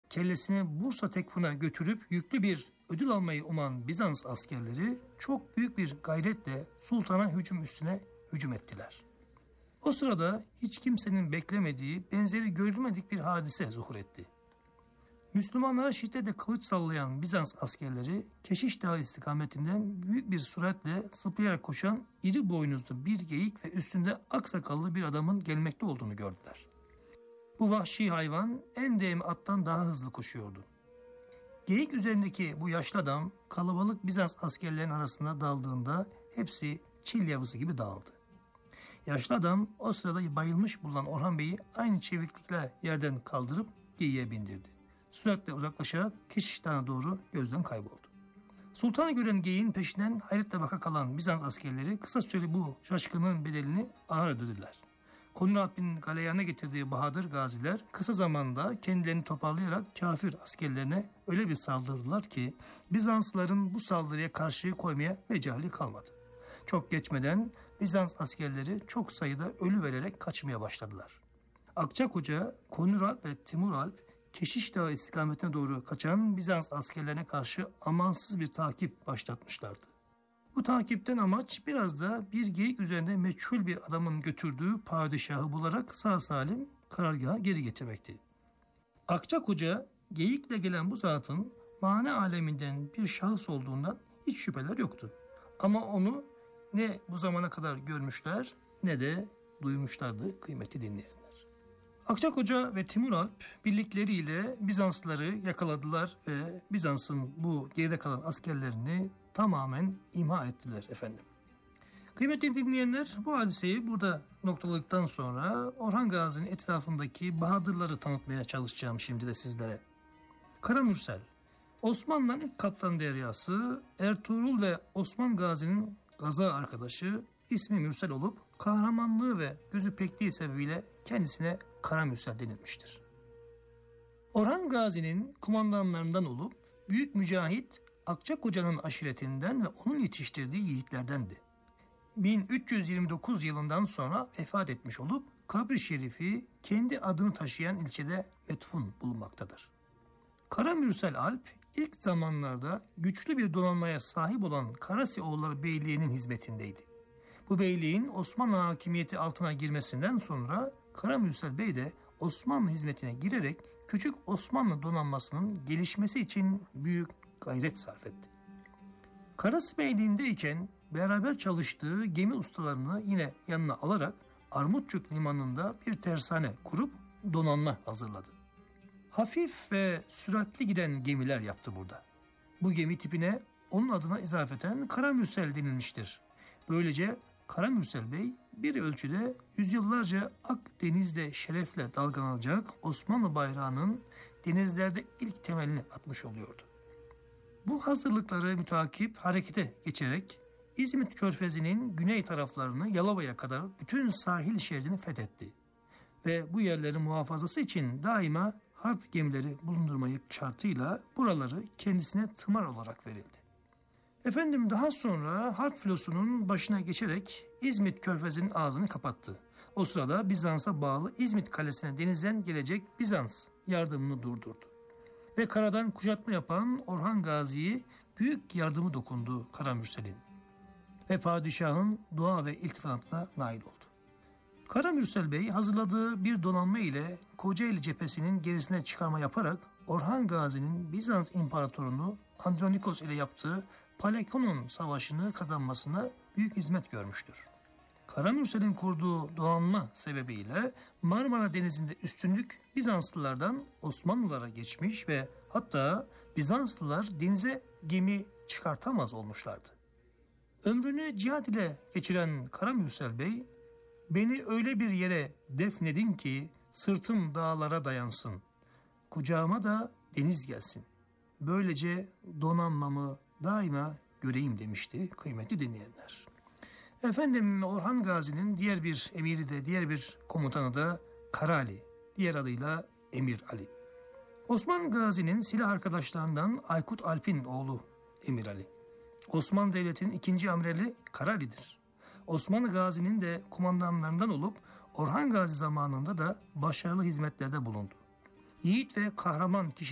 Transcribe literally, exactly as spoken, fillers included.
kellesini Bursa Tekfun'a götürüp yüklü bir ödül almayı uman Bizans askerleri çok büyük bir gayretle sultana hücum üstüne hücum ettiler. O sırada hiç kimsenin beklemediği, benzeri görülmedik bir hadise zuhur etti. Müslümanlara şiddetle kılıç sallayan Bizans askerleri Keşiş Dağı istikametinden büyük bir süratle zıplayarak koşan iri boynuzlu bir geyik ve üstünde aksakallı bir adamın gelmekte olduğunu gördüler. Bu vahşi hayvan en değme attan daha hızlı koşuyordu. Geyik üzerindeki bu yaşlı adam kalabalık Bizans askerlerinin arasında daldığında hepsi çil yavrusu gibi dağıldı. Yaşlı adam o sırada bayılmış bulunan Orhan Bey'i aynı çeviklikle yerden kaldırıp geyiğe bindirdi. Süratle uzaklaşarak Keşiş Dağı'na doğru gözden kayboldu. Sultanı gören geyiğin peşinden hayretle baka kalan Bizans askerleri kısa süreli bu şaşkının bedelini ağır ödediler. Konrad bin Galeyan'a getirdiği Bahadır gaziler kısa zamanda kendilerini toparlayarak kafir askerlerine öyle bir saldırdılar ki Bizanslıların bu saldırıya karşı koymaya mecali kalmadı. Çok geçmeden Bizans askerleri çok sayıda ölü vererek kaçmaya başladılar. Akçakoca, Konrad ve Timuralp Keşiş Dağı istikametine doğru kaçan Bizans askerlerine karşı amansız bir takip başlatmışlardı. Bu takipten amaç biraz da bir geyik üzerinde meçhul bir adamın götürdüğü padişahı bularak sağ salim karargaha geri getirmekti. Akçakoca geyikle gelen bu zatın mane aleminden bir şahıs olduğundan hiç şüpheler yoktu. Ama onu ne bu zamana kadar görmüşler ne de duymuşlardı kıymetli dinleyenler. Akçakoca ve Timuralp birlikleriyle Bizanslıları yakaladılar ve Bizans'ın bu geride kalan askerlerini tamamen imha ettiler efendim. Kıymetli dinleyenler, bu hadiseyi burada noktaladıktan sonra Orhan Gazi'nin etrafındaki bahadırları tanıtmaya çalışacağım şimdi de sizlere. Kara Mürsel, Osmanlı'nın ilk kaptan deryası, Ertuğrul ve Osman Gazi'nin gaza arkadaşı, ismi Mürsel olup kahramanlığı ve gözü pekliği sebebiyle kendisine Kara Mürsel denilmiştir. Orhan Gazi'nin kumandanlarından olup büyük mücahit Akçakoca'nın aşiretinden ve onun yetiştirdiği yiğitlerdendi. bin üç yüz yirmi dokuz yılından sonra vefat etmiş olup kabri şerifi kendi adını taşıyan ilçede metfun bulunmaktadır. Kara Mürsel Alp ilk zamanlarda güçlü bir donanmaya sahip olan Karasioğulları Beyliği'nin hizmetindeydi. Bu beyliğin Osmanlı hakimiyeti altına girmesinden sonra Kara Mürsel Bey de Osmanlı hizmetine girerek küçük Osmanlı donanmasının gelişmesi için büyük gayret sarf etti. Karası Beyliği'ndeyken beraber çalıştığı gemi ustalarını yine yanına alarak Armutçuk limanında bir tersane kurup donanma hazırladı. Hafif ve süratli giden gemiler yaptı burada. Bu gemi tipine onun adına izafeten Kara Mürsel denilmiştir. Böylece Kara Mürsel Bey bir ölçüde yüzyıllarca Akdeniz'de şerefle dalgalanacak Osmanlı bayrağının denizlerde ilk temelini atmış oluyordu. Bu hazırlıkları mütakip harekete geçerek İzmit Körfezi'nin güney taraflarını Yalova'ya kadar bütün sahil şeridini fethetti. Ve bu yerlerin muhafazası için daima harp gemileri bulundurmayı şartıyla buraları kendisine tımar olarak verildi. Efendim daha sonra harp filosunun başına geçerek İzmit Körfezi'nin ağzını kapattı. O sırada Bizans'a bağlı İzmit Kalesi'ne denizden gelecek Bizans yardımını durdurdu. Ve karadan kuşatma yapan Orhan Gazi'ye büyük yardımı dokundu Kara Mürsel'in. Ve padişahın dua ve iltifatına nail oldu. Kara Mürsel Bey hazırladığı bir donanma ile Kocaeli cephesinin gerisine çıkarma yaparak Orhan Gazi'nin Bizans İmparatorunu Andronikos ile yaptığı Palekonon Savaşı'nı kazanmasına büyük hizmet görmüştür. Kara Mürsel'in kurduğu donanma sebebiyle Marmara Denizi'nde üstünlük Bizanslılardan Osmanlılara geçmiş ve hatta Bizanslılar denize gemi çıkartamaz olmuşlardı. Ömrünü cihat ile geçiren Kara Mürsel Bey, "Beni öyle bir yere defnedin ki sırtım dağlara dayansın, kucağıma da deniz gelsin. Böylece donanmamı daima göreyim" demişti kıymetli dinleyenler. Efendim Orhan Gazi'nin diğer bir emiri de diğer bir komutanı da Kara Ali, diğer adıyla Emir Ali. Osman Gazi'nin silah arkadaşlarından Aykut Alp'in oğlu Emir Ali. Osmanlı Devleti'nin ikinci amirali Kara Ali'dir. Osmanlı Gazi'nin de kumandanlarından olup Orhan Gazi zamanında da başarılı hizmetlerde bulundu. Yiğit ve kahraman kişi